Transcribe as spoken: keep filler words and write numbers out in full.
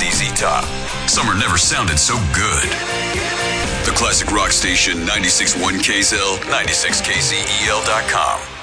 Z Z Top. Summer never sounded so good. The classic rock station, ninety-six point one K Z L, ninety-six K Z E L dot com.